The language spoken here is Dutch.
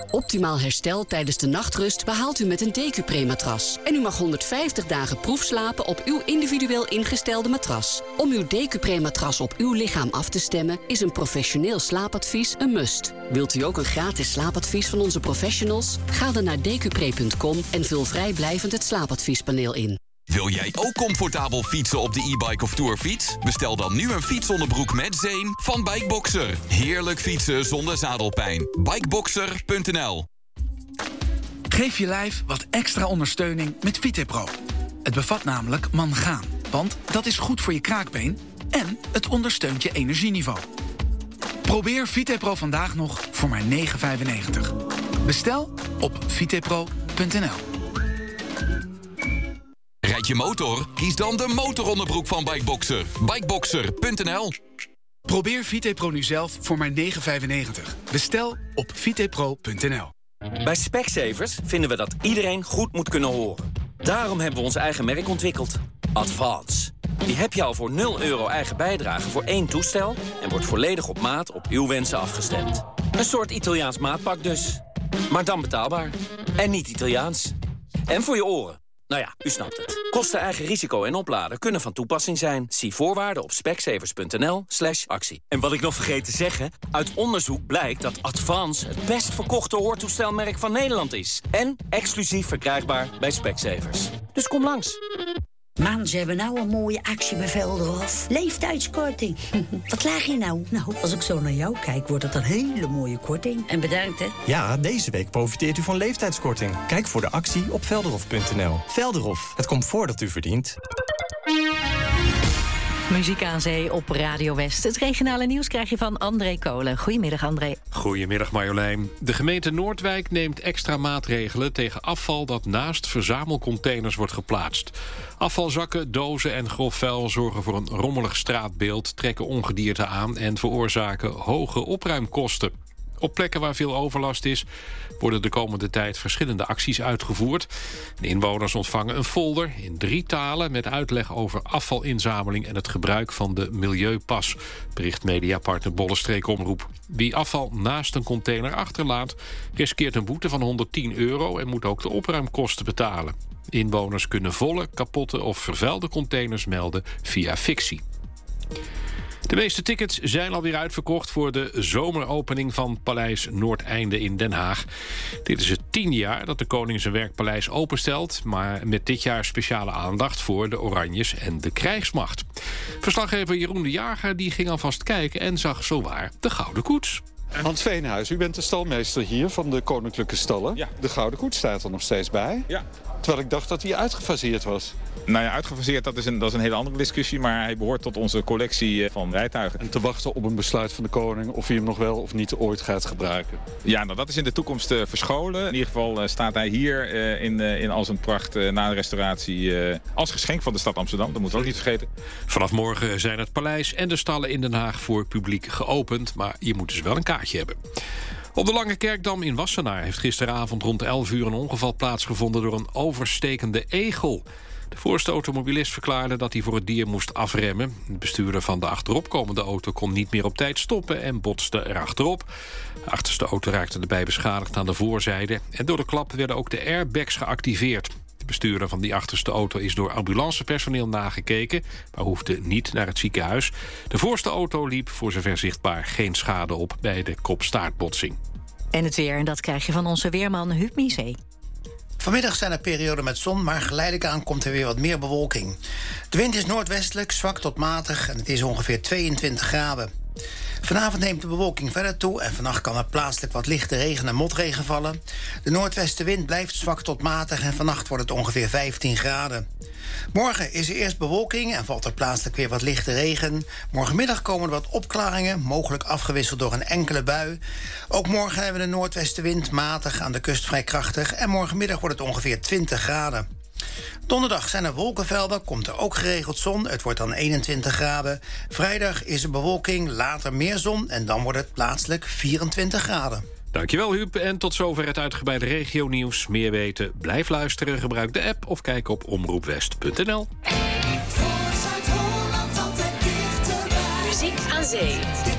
Optimaal herstel tijdens de nachtrust behaalt u met een Decupre-matras. En u mag 150 dagen proefslapen op uw individueel ingestelde matras. Om uw Decupre-matras op uw lichaam af te stemmen is een professioneel slaapadvies een must. Wilt u ook een gratis slaapadvies van onze professionals? Ga dan naar decupre.com en vul vrijblijvend het slaapadviespaneel in. Wil jij ook comfortabel fietsen op de e-bike of tourfiets? Bestel dan nu een fietsonderbroek met zeem van Bikeboxer. Heerlijk fietsen zonder zadelpijn. Bikeboxer.nl. Geef je lijf wat extra ondersteuning met VitePro. Het bevat namelijk mangaan, want dat is goed voor je kraakbeen en het ondersteunt je energieniveau. Probeer VitePro vandaag nog voor maar €9,95. Bestel op vitepro.nl. Rijd je motor? Kies dan de motoronderbroek van Bikeboxer. Bikeboxer.nl. Probeer VitePro nu zelf voor maar €9,95. Bestel op vitepro.nl. Bij Specsavers vinden we dat iedereen goed moet kunnen horen. Daarom hebben we ons eigen merk ontwikkeld. Advance. Die heb je al voor €0 eigen bijdrage voor 1 toestel... en wordt volledig op maat op uw wensen afgestemd. Een soort Italiaans maatpak dus. Maar dan betaalbaar. En niet Italiaans. En voor je oren. Nou ja, u snapt het. Kosten, eigen risico en opladen kunnen van toepassing zijn. Zie voorwaarden op specsavers.nl/actie. En wat ik nog vergeet te zeggen... uit onderzoek blijkt dat Advance het best verkochte hoortoestelmerk van Nederland is. En exclusief verkrijgbaar bij Specsavers. Dus kom langs. Man, ze hebben nou een mooie actie bij Velderhof. Leeftijdskorting. Wat laag je nou? Nou, als ik zo naar jou kijk, wordt het een hele mooie korting. En bedankt, hè? Ja, deze week profiteert u van leeftijdskorting. Kijk voor de actie op velderhof.nl. Velderhof, het comfort dat u verdient. Muziek aan zee op Radio West. Het regionale nieuws krijg je van André Kolen. Goedemiddag, André. Goedemiddag, Marjolein. De gemeente Noordwijk neemt extra maatregelen tegen afval dat naast verzamelcontainers wordt geplaatst. Afvalzakken, dozen en grof vuil zorgen voor een rommelig straatbeeld, trekken ongedierte aan en veroorzaken hoge opruimkosten. Op plekken waar veel overlast is, worden de komende tijd verschillende acties uitgevoerd. De inwoners ontvangen een folder in 3 talen met uitleg over afvalinzameling en het gebruik van de milieupas, bericht mediapartner Bollestreek Omroep. Wie afval naast een container achterlaat, riskeert een boete van €110 en moet ook de opruimkosten betalen. Inwoners kunnen volle, kapotte of vervuilde containers melden via fictie. De meeste tickets zijn alweer uitverkocht voor de zomeropening van Paleis Noordeinde in Den Haag. Dit is het 10e jaar dat de koning zijn werkpaleis openstelt, maar met dit jaar speciale aandacht voor de Oranjes en de krijgsmacht. Verslaggever Jeroen de Jager die ging alvast kijken en zag zowaar de Gouden Koets. Hans Veenhuis, u bent de stalmeester hier van de Koninklijke Stallen. Ja. De Gouden Koets staat er nog steeds bij. Ja. Terwijl ik dacht dat hij uitgefaseerd was. Nou ja, uitgefaseerd, dat is een hele andere discussie. Maar hij behoort tot onze collectie van rijtuigen. En te wachten op een besluit van de koning of hij hem nog wel of niet ooit gaat gebruiken. Ja, nou dat is in de toekomst verscholen. In ieder geval staat hij hier in al zijn pracht na de restauratie als geschenk van de stad Amsterdam. Dat moeten we ook niet vergeten. Vanaf morgen zijn het paleis en de stallen in Den Haag voor publiek geopend. Maar je moet dus wel een kaartje hebben. Op de Lange Kerkdam in Wassenaar heeft gisteravond rond 11 uur een ongeval plaatsgevonden door een overstekende egel. De voorste automobilist verklaarde dat hij voor het dier moest afremmen. De bestuurder van de achteropkomende auto kon niet meer op tijd stoppen en botste erachterop. De achterste auto raakte erbij beschadigd aan de voorzijde. En door de klap werden ook de airbags geactiveerd. De bestuurder van die achterste auto is door ambulancepersoneel nagekeken, maar hoefde niet naar het ziekenhuis. De voorste auto liep voor zover zichtbaar geen schade op bij de kop-staartbotsing. En het weer, en dat krijg je van onze weerman Huub Miezee. Vanmiddag zijn er perioden met zon, maar geleidelijk aan komt er weer wat meer bewolking. De wind is noordwestelijk, zwak tot matig en het is ongeveer 22 graden. Vanavond neemt de bewolking verder toe en vannacht kan er plaatselijk wat lichte regen en motregen vallen. De noordwestenwind blijft zwak tot matig en vannacht wordt het ongeveer 15 graden. Morgen is er eerst bewolking en valt er plaatselijk weer wat lichte regen. Morgenmiddag komen er wat opklaringen, mogelijk afgewisseld door een enkele bui. Ook morgen hebben we de noordwestenwind matig, aan de kust vrij krachtig en morgenmiddag wordt het ongeveer 20 graden. Donderdag zijn er wolkenvelden, komt er ook geregeld zon. Het wordt dan 21 graden. Vrijdag is er bewolking, later meer zon en dan wordt het plaatselijk 24 graden. Dankjewel Huub en tot zover het uitgebreide regionieuws. Meer weten, blijf luisteren, gebruik de app of kijk op omroepwest.nl. Muziek aan zee.